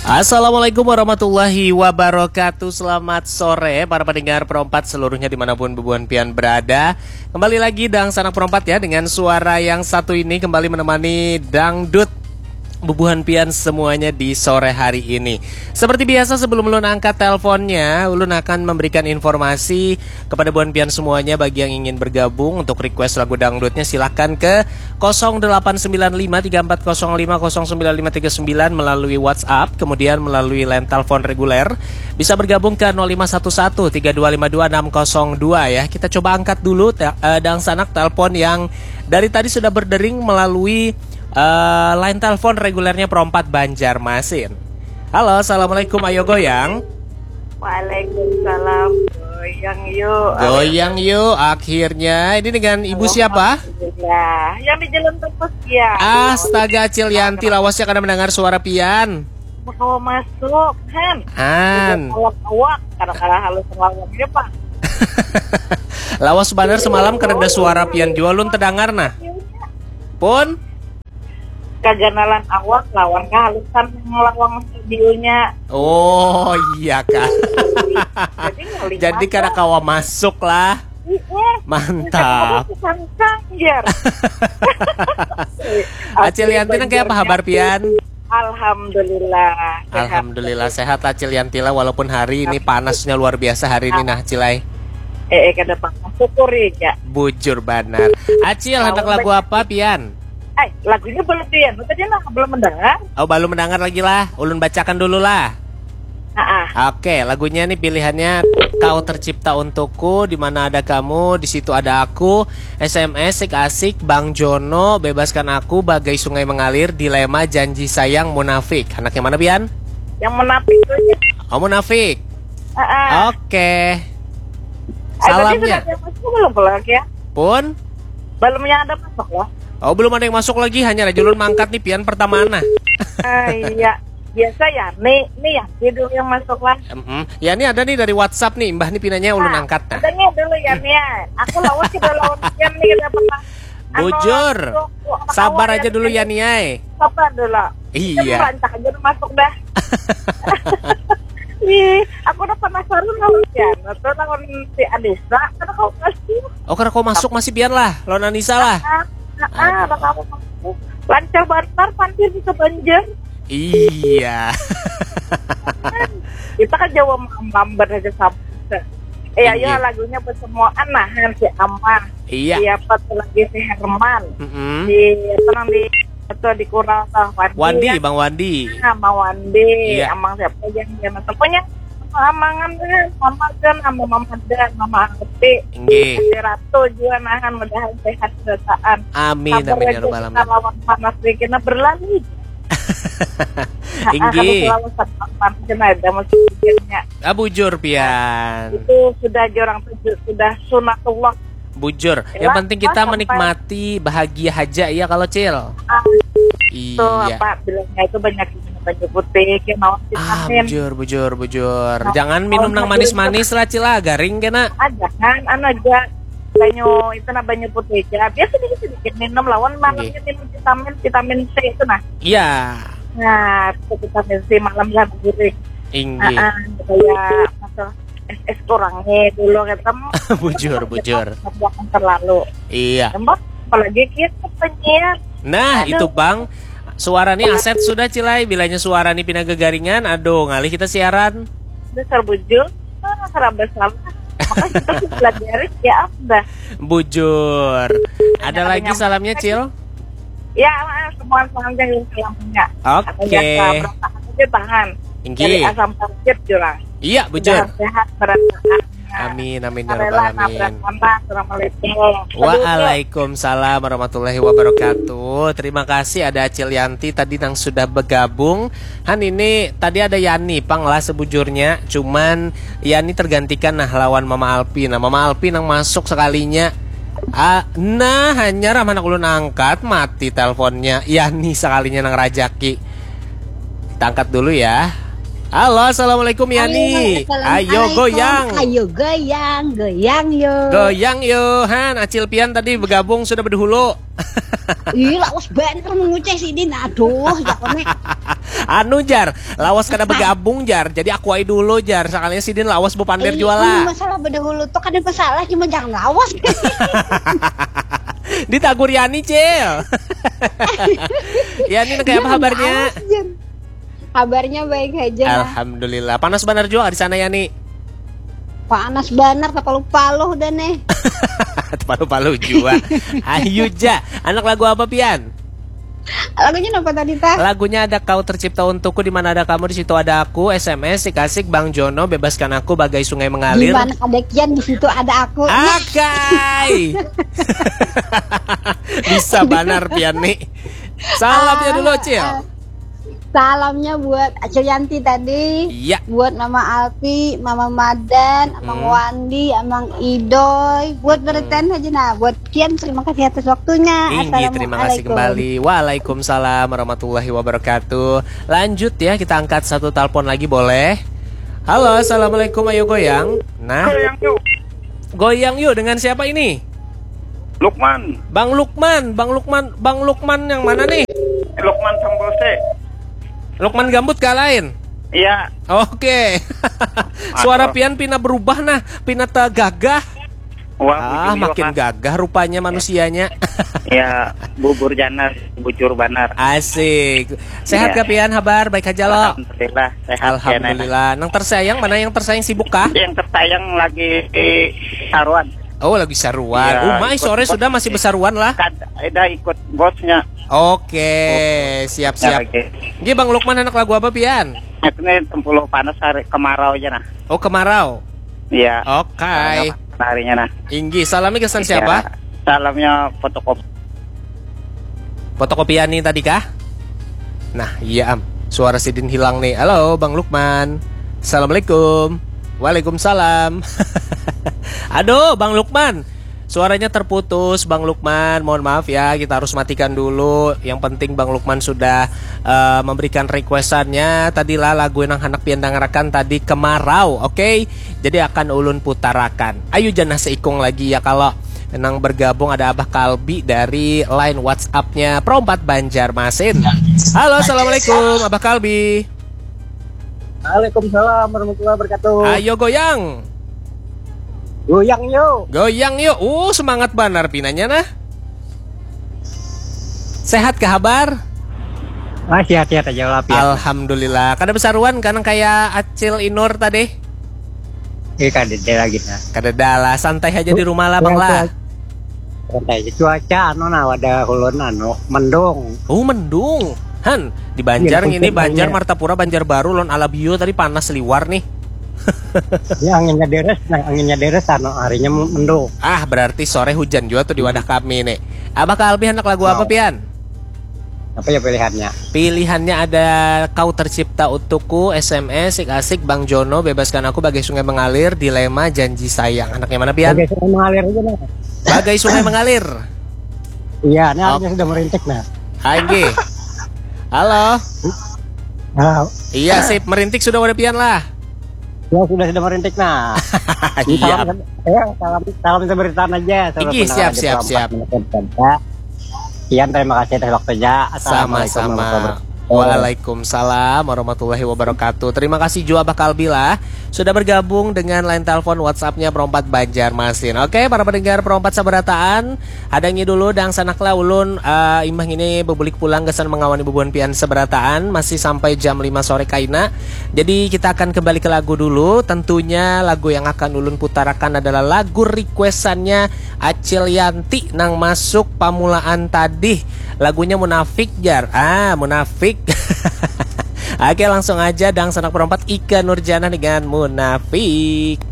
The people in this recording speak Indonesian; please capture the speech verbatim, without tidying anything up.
Assalamualaikum warahmatullahi wabarakatuh. Selamat sore para pendengar perempat seluruhnya dimanapun Bebuan Pian berada. Kembali lagi Dang Sanak Perempat ya, dengan suara yang satu ini kembali menemani Dangdut Bebuan Pian semuanya di sore hari ini. Seperti biasa sebelum Ulun angkat teleponnya, Ulun akan memberikan informasi kepada Buan Pian semuanya. Bagi yang ingin bergabung untuk request lagu dangdutnya, silahkan ke nol delapan sembilan lima tiga empat nol lima nol sembilan lima tiga sembilan melalui WhatsApp. Kemudian melalui line telepon reguler bisa bergabung ke nol lima satu satu tiga dua lima dua enam nol dua ya. Kita coba angkat dulu uh, Dang Sanak telepon yang dari tadi sudah berdering melalui Uh, line telepon regulernya Perompat Banjarmasin. Halo, assalamualaikum, ayo goyang. Waalaikumsalam, goyang yuk. Goyang yuk, akhirnya. Ini dengan ibu siapa? Ya, yang di jalan tembus ya. Astaga, Acil Yanti, lawasnya karena mendengar suara Pian. Mau masuk, Han. Han. Awak-awak, kadang-kadang halus selawangnya pak. Lawas benar semalam karena suara Pian jualun terdengar nah. Pun kaganalan awak lawan kehalusan ngelawang studionya. Oh iya kak. Jadi, Jadi karena kawa masuk lah. Mantap. Acil Yanti nang kayak apa kabar Pian? Alhamdulillah. Alhamdulillah sehat Acil Yanti lah, walaupun hari ini panasnya luar biasa hari ini nah Cilai. Eh, eh kada panas syukuri ya. Bujur banar. Acil hendak lagu apa Pian? Eh, lagunya belum dia, tadi lah belum mendengar. Oh, belum mendengar lagi lah. Ulun bacakan dulu lah. Ah. Oke, lagunya ini pilihannya Kau Tercipta Untukku, Di Mana Ada Kamu, Di Situ Ada Aku, S M S Asik-asik, Bang Jono, Bebaskan Aku, Bagai Sungai Mengalir, Dilema, Janji Sayang, Munafik. Anak yang mana Pian? Yang munafik itu ya. Oh, Munafik. Ah. Oke. Salamnya. Eh, masuk belum pulang ya? Pun? Belumnya ada masuk loh. Oh, belum ada yang masuk lagi, hanya Raja Ulun mangkat nih Pian pertama nah. Ah, iya. Biasa ya, nih, nih ya, dia dulu yang masuk lah. Mm-hmm. Ya ini ada nih dari WhatsApp nih, Mbah nih pinanya ulun nah, angkat nah. Ada nih dulu ya nih ya. Aku lawan sudah lawan Pian nih udah pernah. Bujur. Sabar aja dulu ya nih ay. Sabar dulu. Iya. Rancak aja udah masuk dah. Nih, aku udah penasaran lawan Pian. Terus lawan si Anissa, karena kau masih. Oh, karena kau masuk masih Pian lah, lawan Anissa lah. Ah, ada kamu masuk. Lancar banget, pantir bisa banjir. Iya. Kita kan Jawa mambar aja sampai. Eh, ayo lagunya buat semua anak si Aman. Iya. Siapa tuh lagi si Herman. Mm-hmm. Di tenang di atau di Kurang Wandi. Wandi, ya. Bang Wandi. Nah, Bang Wandi. Iya. Amang siapa yang dia pokoknya amangan deh, mama dan sama mama dan mama Angti. Nggih. Si Ratu juga nahan mudahan sehat sesataan. Amin amin ya rabbal alamin. Lawan panas kita berlalu. Inggih. Kalau panas ada musiknya. Ah, bujur Pian. Itu sudah jorang sudah sunatullah. Bujur. Yang penting kita menikmati bahagia aja ya kalau Cil. Ah, iya. Itu apa bilangnya itu banyak baju putih, ya mau Ah, vitamin. bujur, bujur, bujur. Jangan minum nang manis-manis lah, Cila. Garing kena. Ah, jangan, anu aja. Banyu, itu nah banyu putih aja. Biasa sedikit-sedikit minum lawan malamnya minum vitamin, vitamin C itu nah. Iya. Nah, itu vitamin C malam lah guring. Inggi. Ah, kayak masalah es es kurangnya dulu kita. Bujur, bujur. Jangan terlalu. Iya. Lembab, apalagi kita penyiar. Nah, itu Bang. Suara nih aset sudah Cilai. Bilanya suara nih pindah gegaringan. Aduh, ngalih kita siaran. Besar bujur. Ah, serabas salah. Maka kita pelajari ya apa. Bujur. Ada lagi salamnya Cil? Ya, semua salamnya yang salamnya. Oke. Aja tahan. Dari Inggi. asam parkir jurang. Iya, bujur. Sehat berantakan. Amin, amin ya rabbal alamin. Assalamualaikum. Waalaikumsalam warahmatullahi wabarakatuh. Terima kasih ada Acil Yanti tadi yang sudah bergabung. Han ini tadi ada Yani Pang lah sebujurnya. Cuman Yani tergantikan nah lawan Mama Alpi. Nah Mama Alpi yang masuk sekalinya. Ah, nah hanya ramah ulun angkat mati teleponnya. Yani sekalinya nang rajaki. Kita angkat dulu ya. Halo, assalamualaikum Yani. Ayo goyang. Ayo goyang, goyang yo. Goyang yo, Han. Acil Pian tadi bergabung sudah berdahulu. Ih, lawas banter mengucai sini. Aduh, ya konek. Anu jar, lawas kada bergabung jar. Jadi aku ai dulu jar. Sekalinya sidin lawas bu pandir Eh, juala. ini masalah bedahulu tuh kan ada masalah cuma jangan lawas. Ditagur Yani Cil. Yani kayak apa kabarnya? Lawas, Jan. Kabarnya baik aja. Alhamdulillah. Panas benar juga di sana Yani. Panas benar tak palu-palu udah nih. Palu-palu juga. Ayo ja. Anak lagu apa Pian? Lagunya apa tadi tah? Lagunya ada Kau Tercipta Untukku, di mana ada kamu, di situ ada aku. S M S Asik-asik Bang Jono, bebaskan aku bagai sungai Di mengalir. mana ada Kian di situ ada aku. Akai. Bisa banar Pian nih. Salam ya dulu Cil. Salamnya buat Acil Yanti tadi. Iya. Buat Mama Alfi, Mama Madan, Amang Hmm. Wandi, Amang Idoy. Buat berten aja nah. Buat Kian terima kasih atas waktunya. Tinggi, terima kasih kembali. Waalaikumsalam warahmatullahi wabarakatuh. Lanjut ya, kita angkat satu telepon lagi boleh? Halo, assalamualaikum, ayo goyang. Nah, Goyang yuk, goyang yuk dengan siapa ini? Lukman, Bang Lukman, Bang Lukman, Bang Lukman yang mana nih? Lukman Sambose. Lukman Gambut kah lain? Iya, Oke. Suara Pian pina berubah nah, pina tegagah. wah Ah, bujur makin juga, gagah rupanya manusianya. ya bubur janar, bujur banar. Asik. Sehat Iya. gak Pian? Habar baik aja lo. Alhamdulillah sehat. Alhamdulillah. Nang tersayang mana yang tersayang sibuk kah? Ya, Yang tersayang lagi di Saruan. Oh lagi saruan. Iya, Umai ikut sore bos. sudah masih besaruan lah. Kan ada ikut bosnya. Oke, siap-siap. Ya, Gih Bang Lukman anak lagu apa Pian? ini tempuluh panas hari kemarau aja nah. Oh kemarau. Iya. Oke. Harinya nah. Inggi, salami kesan Ya, siapa? salamnya fotokopi. Fotokopian nih tadi kah? Nah iya am, suara Sidin hilang nih. Halo Bang Lukman. Assalamualaikum. Waalaikumsalam. Aduh Bang Lukman, suaranya terputus Bang Lukman. Mohon maaf ya, kita harus matikan dulu. Yang penting Bang Lukman sudah uh, memberikan requestannya. Tadilah lagu yang anak pian dangarakan tadi Kemarau. Oke, okay? Jadi akan ulun putarakan. Ayo jangan seikung lagi ya kalau Enang bergabung. Ada Abah Kalbi dari line WhatsAppnya Perompat Banjarmasin. Halo, assalamualaikum Abah Kalbi. Waalaikumsalam warahmatullahi wabarakatuh. Ayo goyang, Goyang yuk. goyang yuk. Uh semangat banar pinanya nah. Sehat ke kabar? Ah, sehat-sehat aja lah Pian. Alhamdulillah. Kada besaruan kan kayak Acil Inur tadi. Ini kan dede lagi nah. Kada dalah, santai aja di rumah lah Bang lah. Santai aja. Cuaca anu nah ada hulun anu mendung. Oh mendung. Han, di Banjar Iya, ini Banjar iya. Martapura Banjarbaru lon Alabio tadi panas liwar nih. Ya anginnya deres, nah anginnya deres anu harinya mendung. Ah, berarti sore hujan juga tuh di wadah kami nih. Abah Kalbi anak lagu apa Wow. Pian? Apa ya pilihannya? Pilihannya ada Kau Tercipta Untukku, S M S Asik-asik Bang Jono, Bebaskan Aku, Bagai Sungai Mengalir, Dilema, Janji Sayang. Anaknya mana Pian? Oke, sudah mengalir aja nah. Bagai Sungai Mengalir. Iya, ini Oh. artinya sudah merintik nah. Anggi. Halo. Nah, Iya sip, merintik sudah wadah Pian lah. ya sudah sudah merintik nah. Ini Iya. Salam, ya, salam, salam seberitaan aja. Salam Tinggi, pendengar siap, di siap, Perompat siap. Menegurkan. Ian, terima kasih atas waktunya. Assalamualaikum Sama-sama. warahmatullahi wabarakatuh. Waalaikumsalam warahmatullahi wabarakatuh. Terima kasih juga Abah Kalbi lah sudah bergabung dengan line telepon WhatsAppnya Perompat Banjarmasin. Oke, para pendengar Perompat Sabarataan, hadangi dulu dang sanaklah ulun uh, imbah ini bebulik pulang kesan mengawani bebuan pian Sabarataan masih sampai jam lima sore kaina. Jadi kita akan kembali ke lagu dulu. Tentunya lagu yang akan ulun putarakan adalah lagu requestannya Acil Yanti nang masuk pamulaan tadi. Lagunya Munafik Jar. Ah, Munafik. Oke, langsung aja dang sanak perempat Ika Nurjana dengan Munafik.